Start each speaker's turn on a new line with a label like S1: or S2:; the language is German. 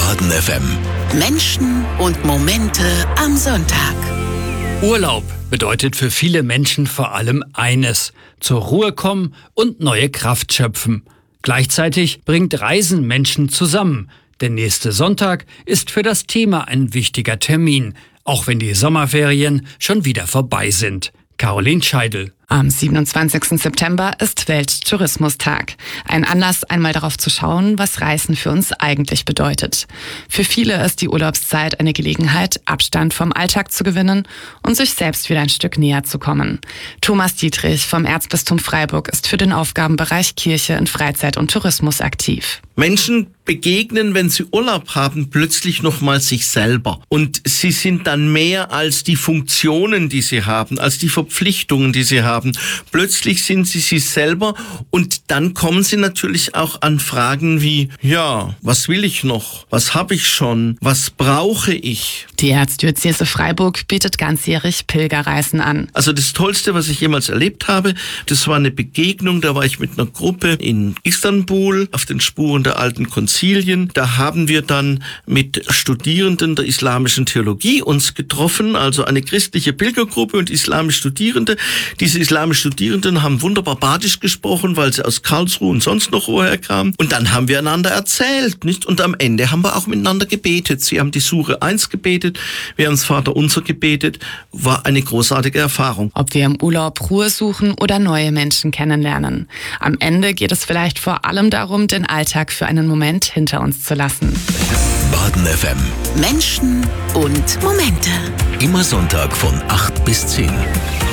S1: Baden FM. Menschen und Momente am Sonntag.
S2: Urlaub bedeutet für viele Menschen vor allem eines: zur Ruhe kommen und neue Kraft schöpfen. Gleichzeitig bringt Reisen Menschen zusammen. Der nächste Sonntag ist für das Thema ein wichtiger Termin, auch wenn die Sommerferien schon wieder vorbei sind. Caroline Scheidel.
S3: Am 27. September ist Welttourismustag. Ein Anlass, einmal darauf zu schauen, was Reisen für uns eigentlich bedeutet. Für viele ist die Urlaubszeit eine Gelegenheit, Abstand vom Alltag zu gewinnen und sich selbst wieder ein Stück näher zu kommen. Thomas Dietrich vom Erzbistum Freiburg ist für den Aufgabenbereich Kirche in Freizeit und Tourismus aktiv.
S4: Menschen begegnen, wenn sie Urlaub haben, plötzlich nochmal sich selber. Und sie sind dann mehr als die Funktionen, die sie haben, als die Verpflichtungen, die sie haben. Plötzlich sind sie sich selber und dann kommen sie natürlich auch an Fragen wie, ja, was will ich noch? Was habe ich schon? Was brauche ich?
S3: Die Erzdiözese Freiburg bietet ganzjährig Pilgerreisen an.
S4: Also das Tollste, was ich jemals erlebt habe, das war eine Begegnung, da war ich mit einer Gruppe in Istanbul auf den Spuren der alten Konzilien. Da haben wir dann mit Studierenden der islamischen Theologie uns getroffen, also eine christliche Pilgergruppe und islamisch Studierende. Diese islamischen Studierenden haben wunderbar Badisch gesprochen, weil sie aus Karlsruhe und sonst noch woher kamen. Und dann haben wir einander erzählt, nicht? Und am Ende haben wir auch miteinander gebetet. Sie haben die Sure 1 gebetet, wir haben das Vaterunser gebetet. War eine großartige Erfahrung.
S3: Ob wir im Urlaub Ruhe suchen oder neue Menschen kennenlernen. Am Ende geht es vielleicht vor allem darum, den Alltag für einen Moment hinter uns zu lassen.
S1: Baden FM.
S5: Menschen und Momente.
S1: Immer Sonntag von 8 bis 10.